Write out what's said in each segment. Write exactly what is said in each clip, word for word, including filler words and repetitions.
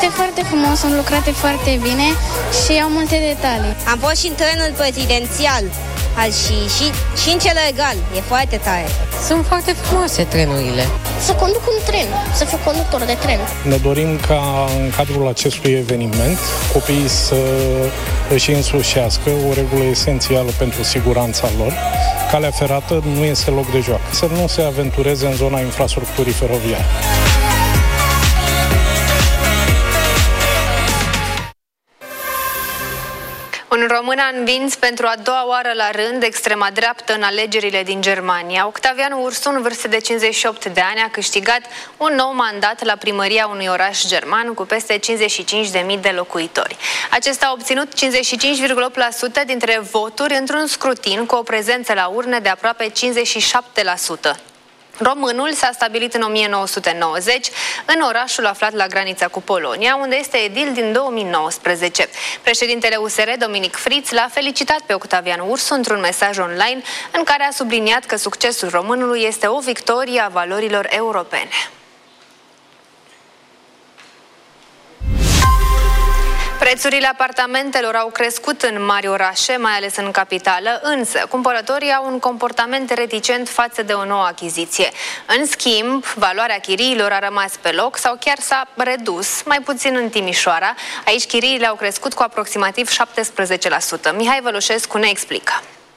Este foarte frumos, sunt lucrate foarte bine și au multe detalii. Am fost și în trenul prezidențial și, și, și în cel regal, e foarte tare. Sunt foarte frumoase trenurile. Să conduc un tren, să fiu conductor de tren. Ne dorim ca în cadrul acestui eveniment copiii să își însușească o regulă esențială pentru siguranța lor. Calea ferată nu este loc de joacă. Să nu se aventureze în zona infrastructurii feroviare. Un român a învins pentru a doua oară la rând extrema dreaptă în alegerile din Germania. Octavian Ursu, în vârstă de cincizeci și opt de ani, a câștigat un nou mandat la primăria unui oraș german cu peste cincizeci și cinci de mii de locuitori. Acesta a obținut cincizeci și cinci virgulă opt la sută dintre voturi într-un scrutin cu o prezență la urne de aproape cincizeci și șapte la sută. Românul s-a stabilit în o mie nouă sute nouăzeci în orașul aflat la granița cu Polonia, unde este edil din două mii nouăsprezece. Președintele U S R, Dominic Friț, l-a felicitat pe Octavian Ursu într-un mesaj online în care a subliniat că succesul românului este o victorie a valorilor europene. Prețurile apartamentelor au crescut în mari orașe, mai ales în capitală, însă cumpărătorii au un comportament reticent față de o nouă achiziție. În schimb, valoarea chiriilor a rămas pe loc sau chiar s-a redus, mai puțin în Timișoara. Aici chiriile au crescut cu aproximativ șaptesprezece la sută. Mihai Vălușescu ne explică.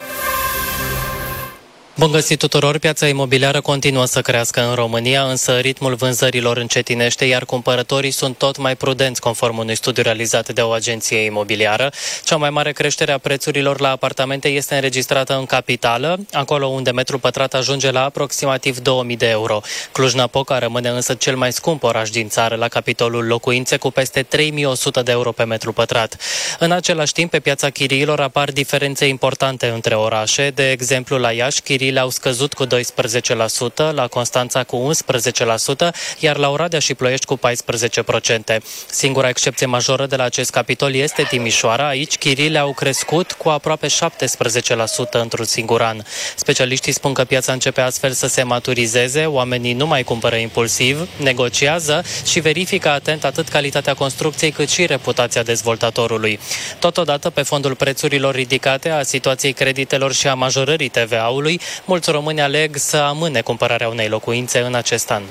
Bun găsit tuturor! Piața imobiliară continuă să crească în România, însă ritmul vânzărilor încetinește, iar cumpărătorii sunt tot mai prudenți, conform unui studiu realizat de o agenție imobiliară. Cea mai mare creștere a prețurilor la apartamente este înregistrată în capitală, acolo unde metrul pătrat ajunge la aproximativ două mii de euro. Cluj-Napoca rămâne însă cel mai scump oraș din țară la capitolul locuințe, cu peste trei mii o sută de euro pe metru pătrat. În același timp, pe piața chiriilor apar diferențe importante între orașe. De exemplu, la Iași, chiriile au scăzut cu doisprezece la sută, la Constanța cu unsprezece la sută, iar la Oradea și Ploiești cu paisprezece la sută. Singura excepție majoră de la acest capitol este Timișoara. Aici chiriile au crescut cu aproape șaptesprezece la sută într-un singur an. Specialiștii spun că piața începe astfel să se maturizeze, oamenii nu mai cumpără impulsiv, negociază și verifică atent atât calitatea construcției cât și reputația dezvoltatorului. Totodată, pe fondul prețurilor ridicate, a situației creditelor și a majorării T V A-ului, mulți români aleg să amâne cumpărarea unei locuințe în acest an.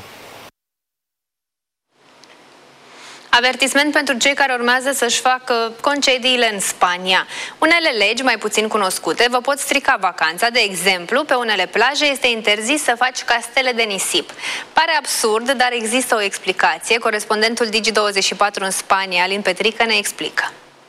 Avertisment pentru cei care urmează să-și facă concediile în Spania. Unele legi mai puțin cunoscute vă pot strica vacanța. De exemplu, pe unele plaje este interzis să faci castele de nisip. Pare absurd, dar există o explicație. Corespondentul Digi douăzeci și patru în Spania, Alin Petrică, ne explică.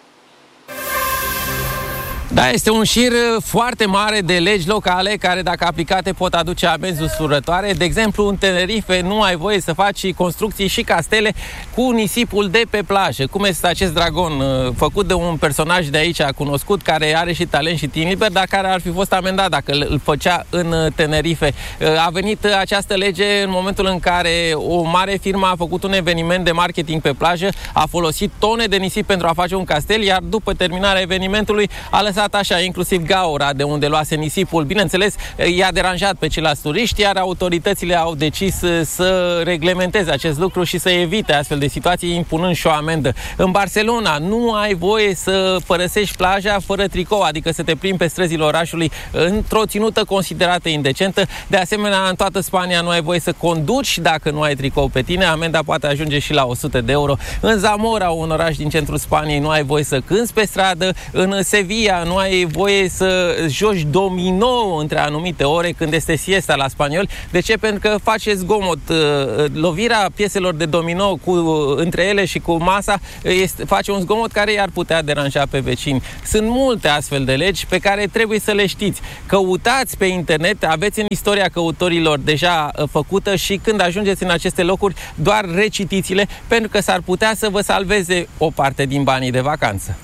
Da, este un șir foarte mare de legi locale care, dacă aplicate, pot aduce amenzi usurătoare. De exemplu, în Tenerife nu ai voie să faci construcții și castele cu nisipul de pe plajă. Cum este acest dragon făcut de un personaj de aici cunoscut, care are și talent și timp liber, dar care ar fi fost amendat dacă îl făcea în Tenerife. A venit această lege în momentul în care o mare firmă a făcut un eveniment de marketing pe plajă, a folosit tone de nisip pentru a face un castel, iar după terminarea evenimentului a lăsat așa, inclusiv gaura de unde luase nisipul. Bineînțeles, i-a deranjat pe ceilalți turiști, iar autoritățile au decis să reglementeze acest lucru și să evite astfel de situații, impunând și o amendă. În Barcelona nu ai voie să părăsești plaja fără tricou, adică să te plimbi pe străzile orașului într-o ținută considerată indecentă. De asemenea, în toată Spania nu ai voie să conduci dacă nu ai tricou pe tine. Amenda poate ajunge și la o sută de euro. În Zamora, un oraș din centrul Spaniei, nu ai voie să cânți pe stradă. În Sevilla nu ai voie să joci domino între anumite ore când este siesta la spanioli. De ce? Pentru că face zgomot. Lovirea pieselor de domino cu, între ele și cu masa este, face un zgomot care i-ar putea deranja pe vecini. Sunt multe astfel de legi pe care trebuie să le știți. Căutați pe internet, aveți în istoria căutorilor deja făcută și când ajungeți în aceste locuri, doar recitiți-le, pentru că s-ar putea să vă salveze o parte din banii de vacanță.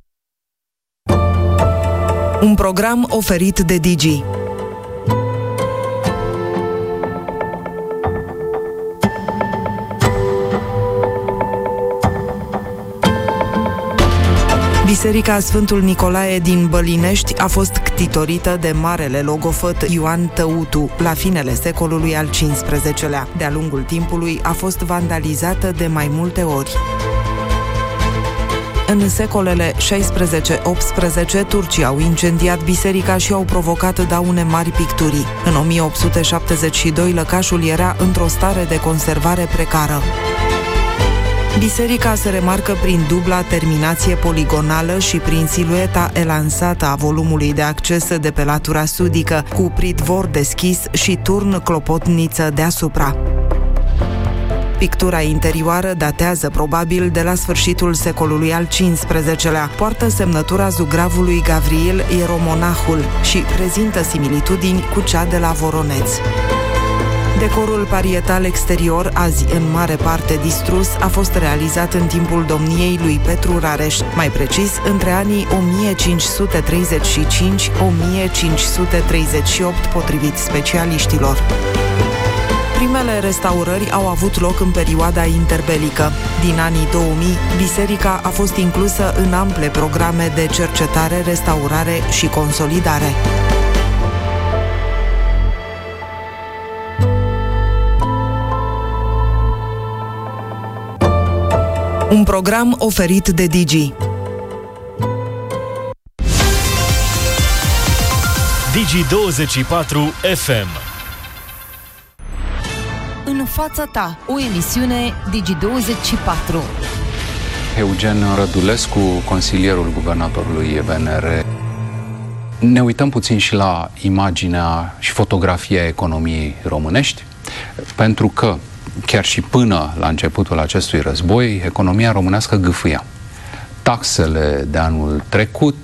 Un program oferit de Digi. Biserica Sfântul Nicolae din Bălinești a fost ctitorită de marele logofăt Ioan Tăutu la finele secolului al cincisprezecelea. De-a lungul timpului a fost vandalizată de mai multe ori. În secolele șaisprezece optsprezece, turcii au incendiat biserica și au provocat daune mari picturii. În o mie opt sute șaptezeci și doi, lăcașul era într-o stare de conservare precară. Biserica se remarcă prin dubla terminație poligonală și prin silueta elansată a volumului de acces de pe latura sudică, cu pridvor deschis și turn clopotniță deasupra. Pictura interioară datează probabil de la sfârșitul secolului al cincisprezecelea, poartă semnătura zugravului Gavril Ieromonahul și prezintă similitudini cu cea de la Voroneț. Decorul parietal exterior, azi în mare parte distrus, a fost realizat în timpul domniei lui Petru Rareș, mai precis între anii o mie cinci sute treizeci și cinci - o mie cinci sute treizeci și opt, potrivit specialiștilor. Primele restaurări au avut loc în perioada interbelică. Din anii două mii, biserica a fost inclusă în ample programe de cercetare, restaurare și consolidare. Un program oferit de Digi. Digi douăzeci și patru F M. În fața ta, o emisiune Digi douăzeci și patru. Eugen Rădulescu, consilierul guvernatorului V N R. Ne uităm puțin și la imaginea și fotografia economiei românești, pentru că chiar și până la începutul acestui război, economia românească gâfâia. Taxele de anul trecut,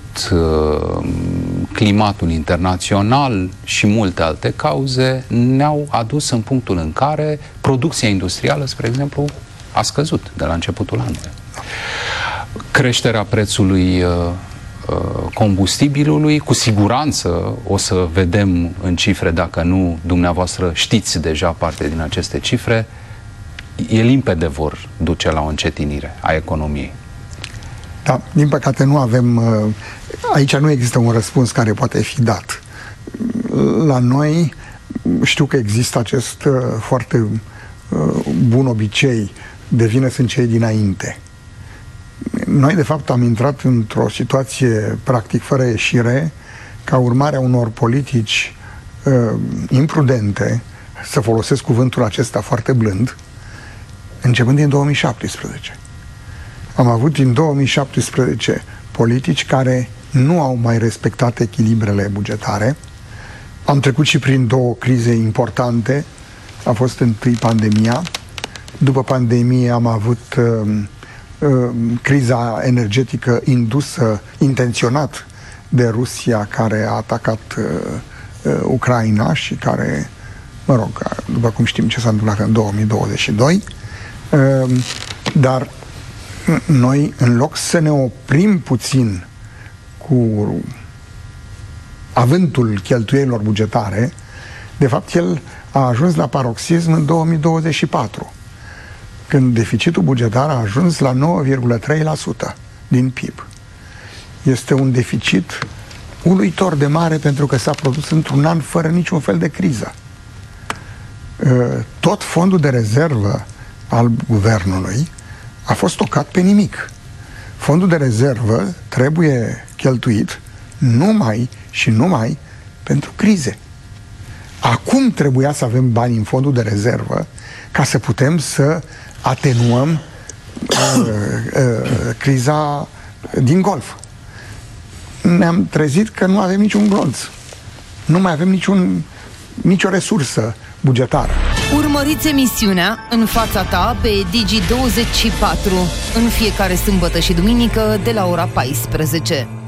climatul internațional și multe alte cauze ne-au adus în punctul în care producția industrială, spre exemplu, a scăzut de la începutul anului. Creșterea prețului combustibilului, cu siguranță o să vedem în cifre, dacă nu dumneavoastră știți deja parte din aceste cifre, e limpede vor duce la o încetinire a economiei. Da, din păcate nu avem, aici nu există un răspuns care poate fi dat. La noi știu că există acest foarte bun obicei, de vină sunt cei dinainte. Noi, de fapt, am intrat într-o situație practic fără ieșire, ca urmare a unor politici uh, imprudente, să folosesc cuvântul acesta foarte blând, începând din două mii șaptesprezece. Am avut din două mii șaptesprezece politici care nu au mai respectat echilibrele bugetare. Am trecut și prin două crize importante. A fost întâi pandemia. După pandemie am avut uh, uh, criza energetică indusă, intenționat de Rusia, care a atacat uh, uh, Ucraina și care, mă rog, după cum știm ce s-a întâmplat în două mii douăzeci și doi. Uh, dar noi, în loc să ne oprim puțin cu avântul cheltuielilor bugetare, de fapt el a ajuns la paroxism în două mii douăzeci și patru, când deficitul bugetar a ajuns la nouă virgulă trei la sută din P I B. Este un deficit uluitor de mare, pentru că s-a produs într-un an fără niciun fel de criză. Tot fondul de rezervă al guvernului a fost tocat pe nimic. Fondul de rezervă trebuie cheltuit numai și numai pentru crize. Acum trebuia să avem bani în fondul de rezervă ca să putem să atenuăm uh, uh, criza din Golf. Ne-am trezit că nu avem niciun glonț. Nu mai avem niciun, nicio resursă bugetară. Urmăriți emisiunea În fața ta pe Digi douăzeci și patru în fiecare sâmbătă și duminică de la ora paisprezece.